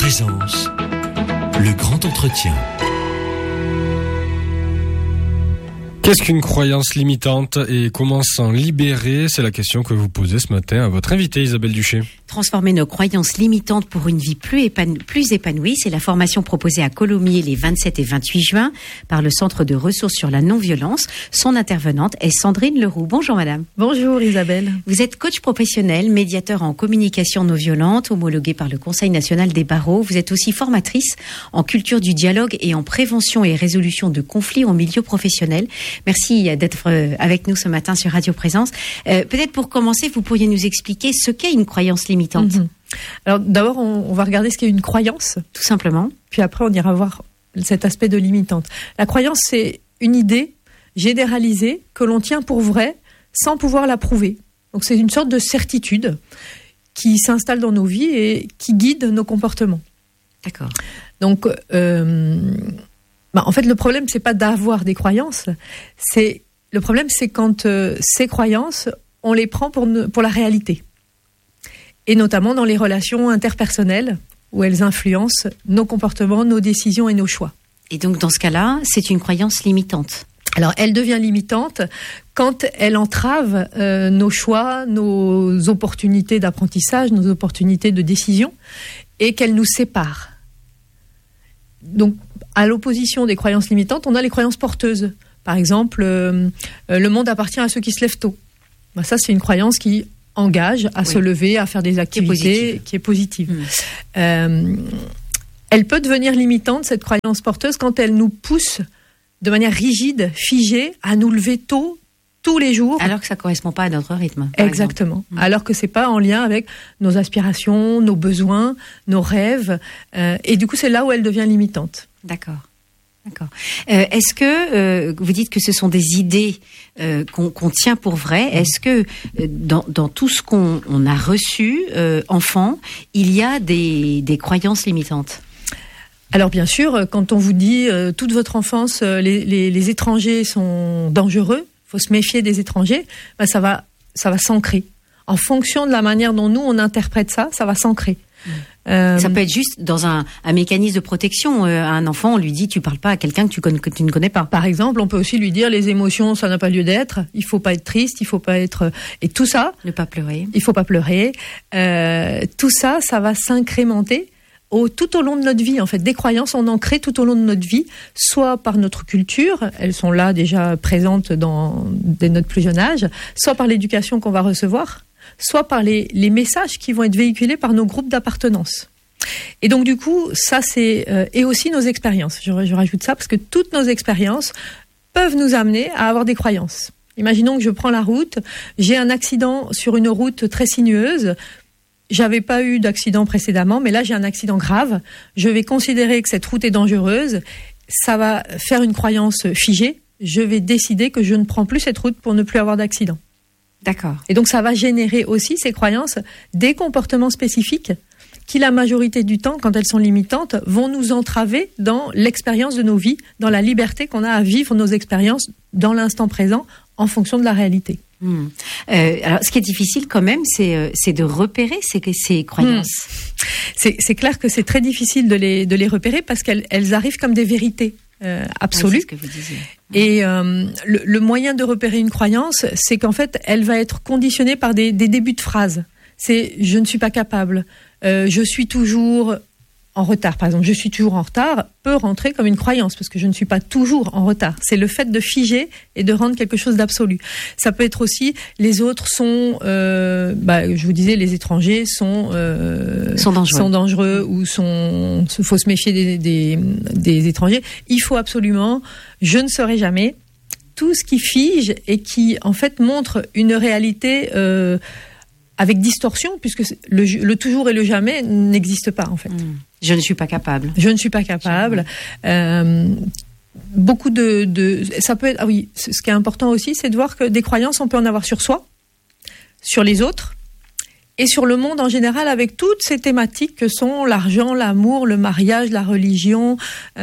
Présence, le grand entretien. Qu'est-ce qu'une croyance limitante et comment s'en libérer? C'est la question que vous posez ce matin à votre invitée Isabelle Duché. Transformer nos croyances limitantes pour une vie plus épanouie, c'est la formation proposée à Colomiers les 27 et 28 juin par le Centre de ressources sur la non-violence. Son intervenante est Sandrine Leroux. Bonjour madame. Bonjour Isabelle. Vous êtes coach professionnel, médiateur en communication non violente, homologué par le Conseil national des barreaux. Vous êtes aussi formatrice en culture du dialogue et en prévention et résolution de conflits en milieu professionnel. Merci d'être avec nous ce matin sur Radio Présence. Peut-être pour commencer, vous pourriez nous expliquer ce qu'est une croyance limitante. Alors d'abord, on va regarder ce qu'est une croyance. Tout simplement. Puis après, on ira voir cet aspect de limitante. La croyance, c'est une idée généralisée que l'on tient pour vraie sans pouvoir la prouver. Donc c'est une sorte de certitude qui s'installe dans nos vies et qui guide nos comportements. D'accord. Donc, en fait, le problème, c'est pas d'avoir des croyances. Le problème, c'est quand ces croyances, on les prend pour la réalité. Et notamment dans les relations interpersonnelles, où elles influencent nos comportements, nos décisions et nos choix. Et donc, dans ce cas-là, c'est une croyance limitante. Alors, elle devient limitante quand elle entrave nos choix, nos opportunités d'apprentissage, nos opportunités de décision, et qu'elle nous sépare. Donc, à l'opposition des croyances limitantes, on a les croyances porteuses. Par exemple, le monde appartient à ceux qui se lèvent tôt. Ça, c'est une croyance qui engage à se lever, à faire des activités, qui est positive. Elle peut devenir limitante, cette croyance porteuse, quand elle nous pousse de manière rigide, figée, à nous lever tôt, tous les jours. Alors que ça ne correspond pas à notre rythme. Exactement. Alors que ce n'est pas en lien avec nos aspirations, nos besoins, nos rêves. Et du coup, c'est là où elle devient limitante. D'accord. Est-ce que vous dites que ce sont des idées qu'on tient pour vraies? Est-ce que dans tout ce qu'on a reçu enfant, il y a des croyances limitantes? Alors bien sûr, quand on vous dit toute votre enfance, les étrangers sont dangereux, il faut se méfier des étrangers, ça va s'ancrer. En fonction de la manière dont nous on interprète ça va s'ancrer. Ça peut être juste dans un mécanisme de protection. Un enfant, on lui dit tu parles pas à quelqu'un que tu ne connais pas. Par exemple, on peut aussi lui dire les émotions, ça n'a pas lieu d'être. Il faut pas être triste, il faut pas être et tout ça. Ne pas pleurer. Il faut pas pleurer. Tout ça va s'incrémenter tout au long de notre vie. En fait, des croyances on en crée tout au long de notre vie, soit par notre culture, elles sont là déjà présentes dès notre plus jeune âge, soit par l'éducation qu'on va recevoir, soit par les messages qui vont être véhiculés par nos groupes d'appartenance. Et donc du coup, ça c'est et aussi nos expériences. Je rajoute ça parce que toutes nos expériences peuvent nous amener à avoir des croyances. Imaginons que je prends la route, j'ai un accident sur une route très sinueuse. J'avais pas eu d'accident précédemment, mais là j'ai un accident grave. Je vais considérer que cette route est dangereuse. Ça va faire une croyance figée. Je vais décider que je ne prends plus cette route pour ne plus avoir d'accident. D'accord. Et donc ça va générer aussi, ces croyances, des comportements spécifiques qui, la majorité du temps, quand elles sont limitantes, vont nous entraver dans l'expérience de nos vies, dans la liberté qu'on a à vivre nos expériences dans l'instant présent en fonction de la réalité. Alors, ce qui est difficile quand même, c'est de repérer ces croyances. C'est clair que c'est très difficile de les repérer parce qu'elles arrivent comme des vérités absolues. C'est ce que vous disiez. Et le moyen de repérer une croyance, c'est qu'en fait, elle va être conditionnée par des débuts de phrases. C'est « je ne suis pas capable »,« je suis toujours en retard ». Par exemple, « je suis toujours en retard » peut rentrer comme une croyance parce que je ne suis pas toujours en retard. C'est le fait de figer et de rendre quelque chose d'absolu. Ça peut être aussi « les autres sont… je vous disais, les étrangers sont dangereux ou faut se méfier des étrangers. Il faut absolument… je ne serai jamais… Tout ce qui fige et qui, en fait, montre une réalité… avec distorsion, puisque le toujours et le jamais n'existent pas, en fait. Je ne suis pas capable. Je ne suis pas capable. Beaucoup ça peut être… Ah oui, ce qui est important aussi, c'est de voir que des croyances, on peut en avoir sur soi, sur les autres, et sur le monde en général, avec toutes ces thématiques que sont l'argent, l'amour, le mariage, la religion,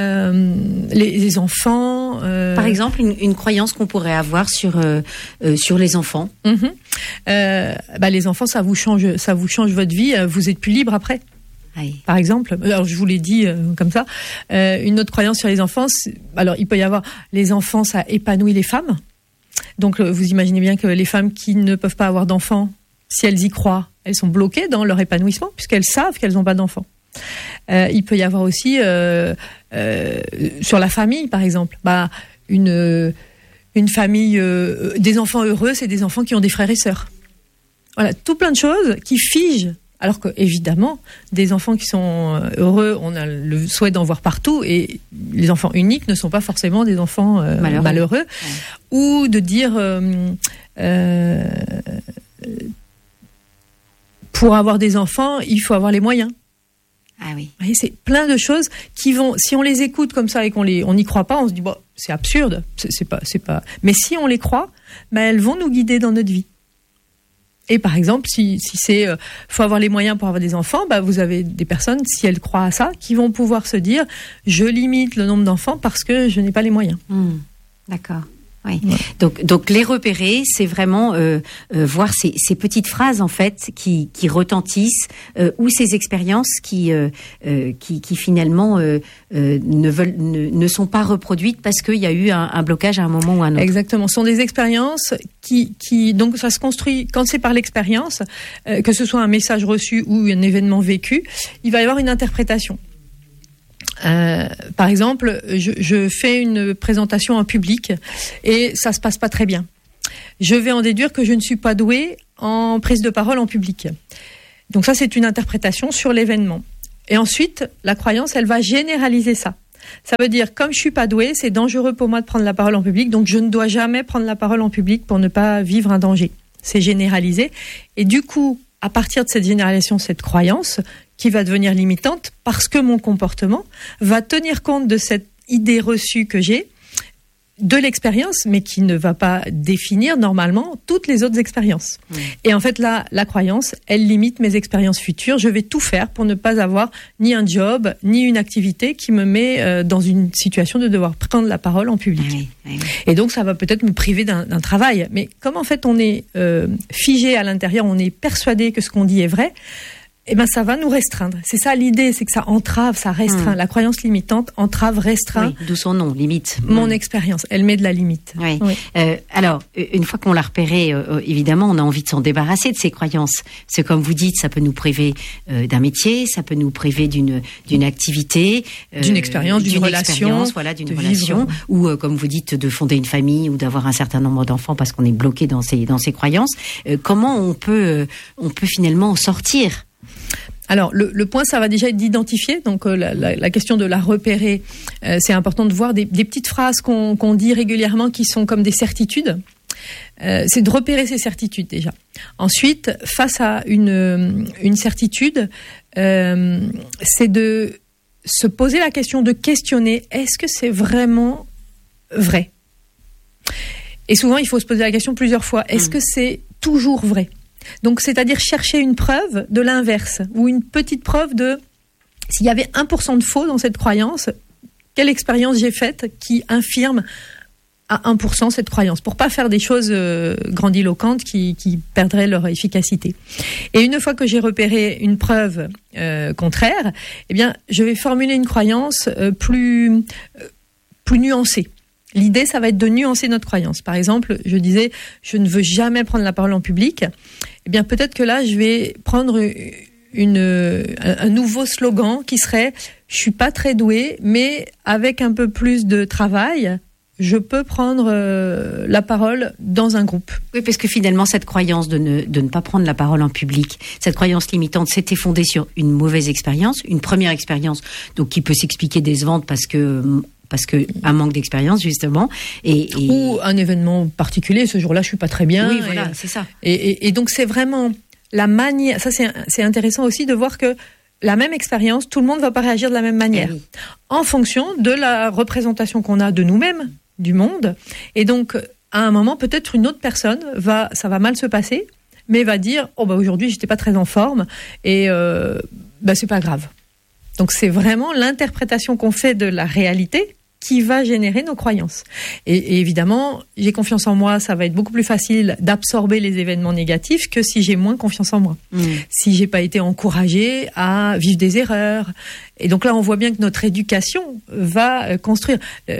les enfants. Par exemple, une croyance qu'on pourrait avoir sur les enfants. Les enfants, ça vous change votre vie. Vous êtes plus libre après. Oui. Par exemple, alors je vous l'ai dit comme ça, une autre croyance sur les enfants, alors il peut y avoir les enfants, ça épanouit les femmes. Donc vous imaginez bien que les femmes qui ne peuvent pas avoir d'enfants, si elles y croient, elles sont bloquées dans leur épanouissement puisqu'elles savent qu'elles n'ont pas d'enfants. Il peut y avoir aussi sur la famille, par exemple, une famille, des enfants heureux, c'est des enfants qui ont des frères et sœurs. Voilà, tout plein de choses qui figent. Alors que, évidemment, des enfants qui sont heureux, on a le souhait d'en voir partout, et les enfants uniques ne sont pas forcément des enfants malheureux. Ouais. Ou de dire, pour avoir des enfants, il faut avoir les moyens. Ah oui. Et c'est plein de choses qui vont, si on les écoute comme ça et qu'on n'y croit pas, on se dit bon, c'est absurde, c'est pas. Mais si on les croit, elles vont nous guider dans notre vie. Et par exemple, si c'est faut avoir les moyens pour avoir des enfants, vous avez des personnes, si elles croient à ça, qui vont pouvoir se dire je limite le nombre d'enfants parce que je n'ai pas les moyens. D'accord. Oui. Ouais. Donc les repérer, c'est vraiment voir ces petites phrases en fait qui retentissent ou ces expériences qui finalement ne sont pas reproduites parce qu'il y a eu un blocage à un moment ou à un autre. Exactement. Ce sont des expériences qui donc ça se construit quand c'est par l'expérience, que ce soit un message reçu ou un événement vécu, il va y avoir une interprétation. Par exemple, je fais une présentation en public et ça se passe pas très bien. Je vais en déduire que je ne suis pas douée en prise de parole en public. Donc ça, c'est une interprétation sur l'événement. Et ensuite, la croyance, elle va généraliser ça. Ça veut dire, comme je suis pas douée, c'est dangereux pour moi de prendre la parole en public, donc je ne dois jamais prendre la parole en public pour ne pas vivre un danger. C'est généralisé. Et du coup, à partir de cette généralisation, cette croyance qui va devenir limitante parce que mon comportement va tenir compte de cette idée reçue que j'ai, de l'expérience, mais qui ne va pas définir normalement toutes les autres expériences. Et en fait, là, la croyance, elle limite mes expériences futures. Je vais tout faire pour ne pas avoir ni un job, ni une activité qui me met dans une situation de devoir prendre la parole en public. Oui. Et donc, ça va peut-être me priver d'un travail. Mais comme en fait, on est figé à l'intérieur, on est persuadé que ce qu'on dit est vrai, ça va nous restreindre. C'est ça l'idée, c'est que ça entrave, ça restreint. La croyance limitante entrave, restreint. Oui, d'où son nom, limite. Mon expérience, elle met de la limite. Oui. Alors, une fois qu'on l'a repéré, évidemment, on a envie de s'en débarrasser de ces croyances. C'est comme vous dites, ça peut nous priver d'un métier, ça peut nous priver d'une activité, d'une expérience, d'une relation, d'une relation, ou comme vous dites, de fonder une famille ou d'avoir un certain nombre d'enfants parce qu'on est bloqué dans ces croyances. Comment on peut finalement en sortir? Alors, le point, ça va déjà être d'identifier. Donc, la question de la repérer, c'est important de voir des petites phrases qu'on dit régulièrement qui sont comme des certitudes. C'est de repérer ces certitudes déjà. Ensuite, face à une certitude, c'est de se poser la question de questionner, est-ce que c'est vraiment vrai ? Et souvent, il faut se poser la question plusieurs fois, est-ce que c'est toujours vrai ? Donc, c'est-à-dire chercher une preuve de l'inverse, ou une petite preuve de s'il y avait 1% de faux dans cette croyance, quelle expérience j'ai faite qui infirme à 1% cette croyance, pour pas faire des choses grandiloquentes qui perdraient leur efficacité. Et une fois que j'ai repéré une preuve contraire, je vais formuler une croyance plus nuancée. L'idée, ça va être de nuancer notre croyance. Par exemple, je disais, je ne veux jamais prendre la parole en public. Peut-être que là, je vais prendre un nouveau slogan qui serait « Je suis pas très douée, mais avec un peu plus de travail, je peux prendre la parole dans un groupe. » Oui, parce que finalement, cette croyance de ne pas prendre la parole en public, cette croyance limitante, c'était fondée sur une mauvaise expérience, une première expérience, donc qui peut s'expliquer décevante parce que un manque d'expérience justement ou un événement particulier. Ce jour-là, je suis pas très bien. Oui, voilà, c'est ça. Et donc c'est vraiment la manière. Ça, c'est intéressant aussi de voir que la même expérience, tout le monde va pas réagir de la même manière, en fonction de la représentation qu'on a de nous-mêmes, du monde. Et donc, à un moment, peut-être une autre personne ça va mal se passer, mais va dire aujourd'hui, j'étais pas très en forme et c'est pas grave. Donc c'est vraiment l'interprétation qu'on fait de la réalité qui va générer nos croyances. Et évidemment, j'ai confiance en moi, ça va être beaucoup plus facile d'absorber les événements négatifs que si j'ai moins confiance en moi. Si j'ai pas été encouragée à vivre des erreurs. Et donc là, on voit bien que notre éducation va construire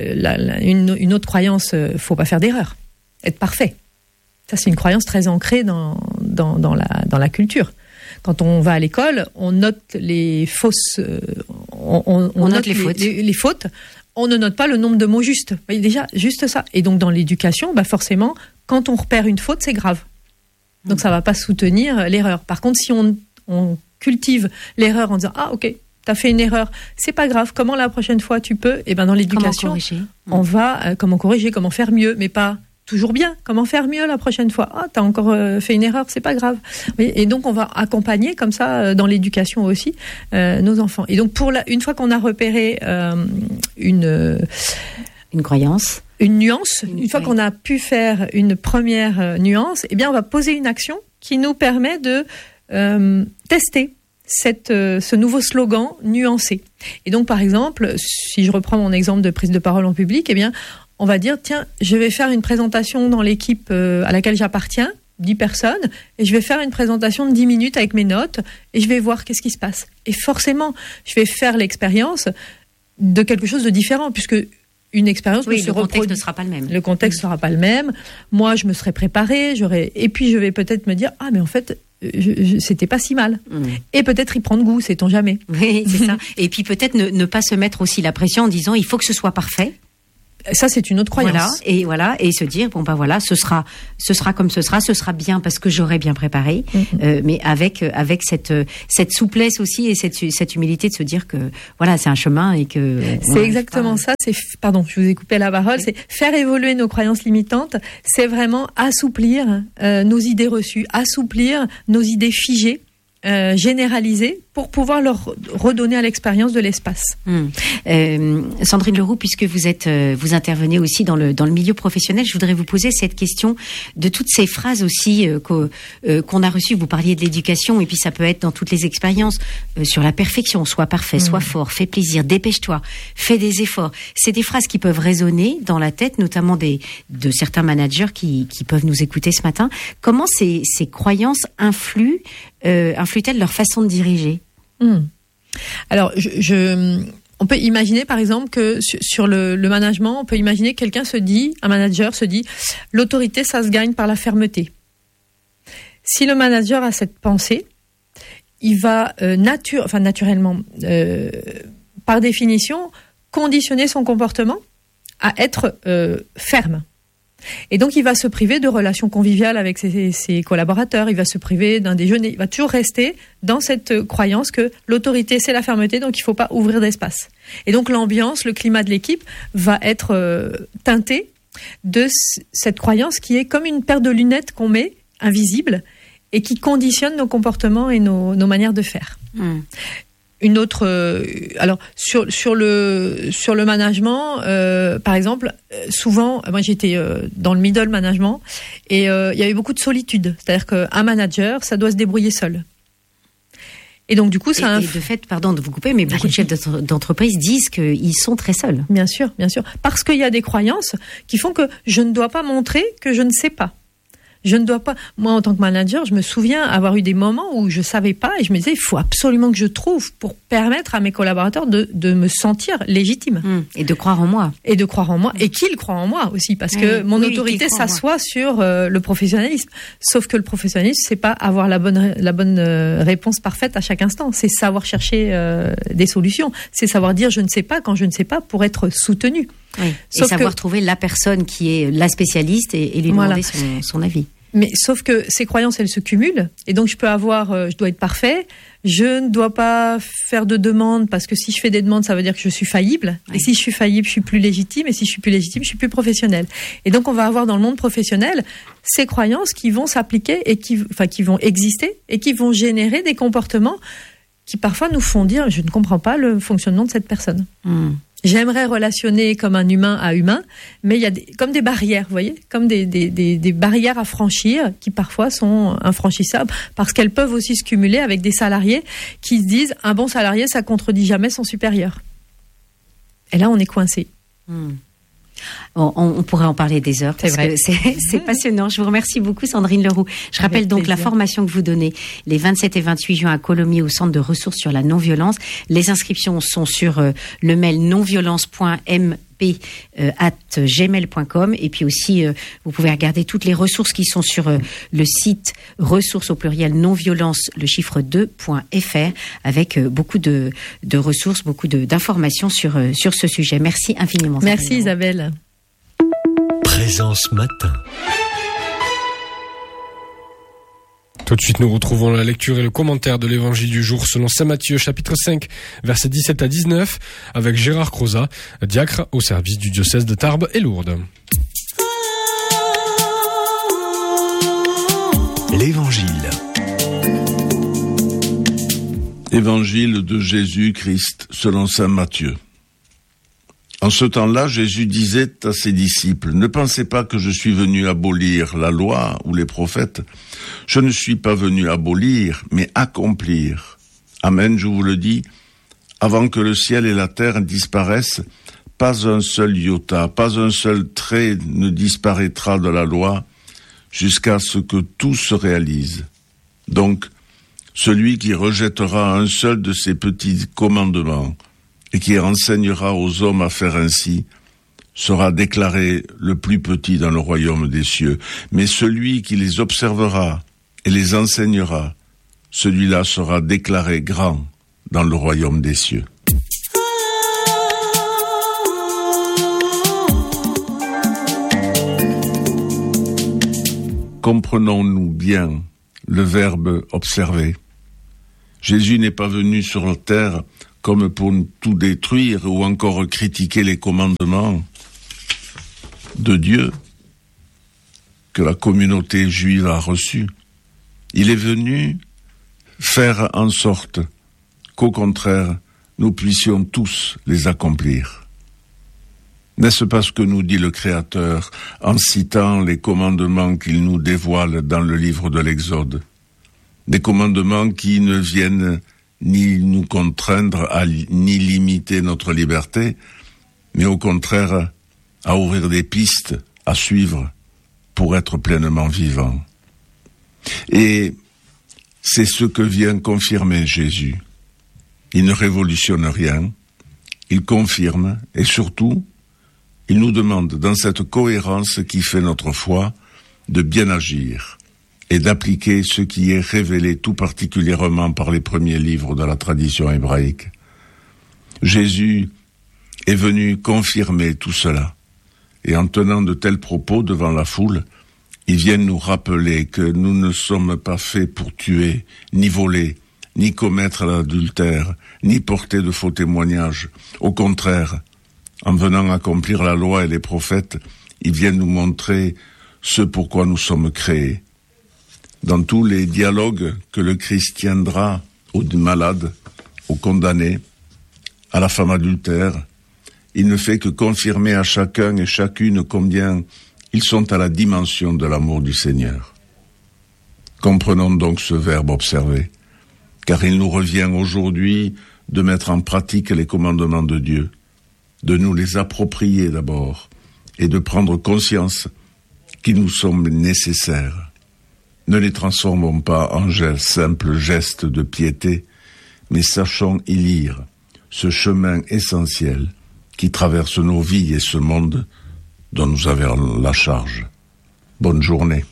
une autre croyance, faut pas faire d'erreurs, être parfait. Ça, c'est une croyance très ancrée dans la culture. Quand on va à l'école, on note les fausses, on note les fautes. On ne note pas le nombre de mots justes. Vous voyez, déjà, juste ça. Et donc, dans l'éducation, forcément, quand on repère une faute, c'est grave. Donc, ça va pas soutenir l'erreur. Par contre, si on cultive l'erreur en disant, ah, ok, t'as fait une erreur, c'est pas grave. Comment la prochaine fois tu peux? Et dans l'éducation, on va, comment corriger, comment faire mieux, mais pas toujours bien. Comment faire mieux la prochaine fois? Ah, t'as encore fait une erreur, c'est pas grave. Oui, et donc on va accompagner comme ça dans l'éducation aussi nos enfants. Et donc une fois qu'on a repéré une croyance, une nuance, une fois qu'on a pu faire une première nuance, eh bien on va poser une action qui nous permet de tester ce nouveau slogan nuancé. Et donc par exemple, si je reprends mon exemple de prise de parole en public, eh bien on va dire, tiens, je vais faire une présentation dans l'équipe à laquelle j'appartiens, 10 personnes, et je vais faire une présentation de 10 minutes avec mes notes, et je vais voir qu'est-ce qui se passe. Et forcément, je vais faire l'expérience de quelque chose de différent, puisque une expérience le contexte ne sera pas le même. Le contexte ne sera pas le même. Moi, je me serais préparée, et puis je vais peut-être me dire, ah, mais en fait, c'était pas si mal. Et peut-être y prendre goût, sait-on jamais. Oui, c'est ça. Et puis peut-être ne pas se mettre aussi la pression en disant, il faut que ce soit parfait. Ça, c'est une autre croyance. Et se dire, ce sera comme ce sera bien parce que j'aurai bien préparé, mais avec cette souplesse aussi et cette humilité de se dire que, c'est un chemin et que... C'est exactement ça, pardon, je vous ai coupé la parole, c'est faire évoluer nos croyances limitantes, c'est vraiment assouplir nos idées reçues, assouplir nos idées figées, généralisées pour pouvoir leur redonner à l'expérience de l'espace. Sandrine Leroux, puisque vous intervenez aussi dans le milieu professionnel, je voudrais vous poser cette question de toutes ces phrases aussi qu'on a reçues. Vous parliez de l'éducation et puis ça peut être dans toutes les expériences sur la perfection, sois parfait, sois fort, fais plaisir, dépêche-toi, fais des efforts. C'est des phrases qui peuvent résonner dans la tête, notamment de certains managers qui peuvent nous écouter ce matin. Comment ces croyances influent-elles leur façon de diriger? Alors, on peut imaginer par exemple que sur le management, on peut imaginer que un manager se dit, l'autorité, ça se gagne par la fermeté. Si le manager a cette pensée, il va naturellement, par définition, conditionner son comportement à être ferme. Et donc, il va se priver de relations conviviales avec ses collaborateurs, il va se priver d'un déjeuner, il va toujours rester dans cette croyance que l'autorité, c'est la fermeté, donc il ne faut pas ouvrir d'espace. Et donc, l'ambiance, le climat de l'équipe va être teinté de cette croyance qui est comme une paire de lunettes qu'on met, invisible, et qui conditionne nos comportements et nos manières de faire. Une autre, alors sur le management, par exemple, souvent, moi j'étais dans le middle management et il y avait beaucoup de solitude, c'est-à-dire qu'un manager, ça doit se débrouiller seul. Et donc du coup, ça. Et de fait, pardon de vous couper, mais beaucoup de chefs d'entreprise disent qu'ils sont très seuls. Bien sûr, parce qu'il y a des croyances qui font que je ne dois pas montrer que je ne sais pas. Je ne dois pas. Moi, en tant que manager, je me souviens avoir eu des moments où je savais pas et je me disais, il faut absolument que je trouve pour permettre à mes collaborateurs de me sentir légitime. Et de croire en moi. Et qu'ils croient en moi aussi, parce que mon autorité s'assoit sur le professionnalisme. Sauf que le professionnalisme, c'est pas avoir la bonne réponse parfaite à chaque instant. C'est savoir chercher des solutions. C'est savoir dire je ne sais pas quand je ne sais pas pour être soutenu. Oui. Et savoir trouver la personne qui est la spécialiste et lui demander son avis. Mais sauf que ces croyances, elles se cumulent. Et donc, je dois être parfait. Je ne dois pas faire de demandes parce que si je fais des demandes, ça veut dire que je suis faillible. Oui. Et si je suis faillible, je suis plus légitime. Et si je suis plus légitime, je suis plus professionnel. Et donc, on va avoir dans le monde professionnel ces croyances qui vont s'appliquer et qui vont exister et qui vont générer des comportements qui parfois nous font dire, je ne comprends pas le fonctionnement de cette personne. J'aimerais relationner comme un humain à humain, mais il y a comme des barrières, vous voyez, comme des barrières à franchir qui parfois sont infranchissables parce qu'elles peuvent aussi se cumuler avec des salariés qui se disent un bon salarié, ça contredit jamais son supérieur. Et là, on est coincé. On pourrait en parler des heures parce que c'est passionnant. Je vous remercie beaucoup, Sandrine Leroux. Je rappelle donc la formation que vous donnez les 27 et 28 juin à Colomiers au Centre de ressources sur la non-violence. Les inscriptions sont sur le mail nonviolence.mp@gmail.com et puis aussi vous pouvez regarder toutes les ressources qui sont sur le site ressources au pluriel nonviolence le chiffre 2.fr avec beaucoup de ressources, beaucoup d'informations sur ce sujet. Merci infiniment. Merci Isabelle. Présence matin. Tout de suite, nous retrouvons la lecture et le commentaire de l'évangile du jour selon saint Matthieu, chapitre 5, versets 17 à 19, avec Gérard Crozat, diacre au service du diocèse de Tarbes et Lourdes. L'évangile. Évangile de Jésus-Christ selon saint Matthieu. En ce temps-là, Jésus disait à ses disciples, « Ne pensez pas que je suis venu abolir la loi ou les prophètes. Je ne suis pas venu abolir, mais accomplir. Amen, je vous le dis, avant que le ciel et la terre disparaissent, pas un seul iota, pas un seul trait ne disparaîtra de la loi jusqu'à ce que tout se réalise. Donc, celui qui rejettera un seul de ces petits commandements et qui enseignera aux hommes à faire ainsi, sera déclaré le plus petit dans le royaume des cieux. Mais celui qui les observera et les enseignera, celui-là sera déclaré grand dans le royaume des cieux. » Comprenons-nous bien le verbe « observer ». Jésus n'est pas venu sur la terre comme pour tout détruire ou encore critiquer les commandements de Dieu que la communauté juive a reçus. Il est venu faire en sorte qu'au contraire, nous puissions tous les accomplir. N'est-ce pas ce que nous dit le Créateur en citant les commandements qu'il nous dévoile dans le livre de l'Exode? Des commandements qui ne viennent ni nous contraindre ni limiter notre liberté, mais au contraire à ouvrir des pistes à suivre pour être pleinement vivant. Et c'est ce que vient confirmer Jésus. Il ne révolutionne rien, il confirme et surtout, il nous demande dans cette cohérence qui fait notre foi de bien agir et d'appliquer ce qui est révélé tout particulièrement par les premiers livres de la tradition hébraïque. Jésus est venu confirmer tout cela. Et en tenant de tels propos devant la foule, il vient nous rappeler que nous ne sommes pas faits pour tuer, ni voler, ni commettre l'adultère, ni porter de faux témoignages. Au contraire, en venant accomplir la loi et les prophètes, il vient nous montrer ce pourquoi nous sommes créés. Dans tous les dialogues que le Christ tiendra aux malades, aux condamnés, à la femme adultère, il ne fait que confirmer à chacun et chacune combien ils sont à la dimension de l'amour du Seigneur. Comprenons donc ce verbe observer, car il nous revient aujourd'hui de mettre en pratique les commandements de Dieu, de nous les approprier d'abord et de prendre conscience qu'ils nous sont nécessaires. Ne les transformons pas en simples gestes de piété, mais sachons y lire ce chemin essentiel qui traverse nos vies et ce monde dont nous avons la charge. Bonne journée.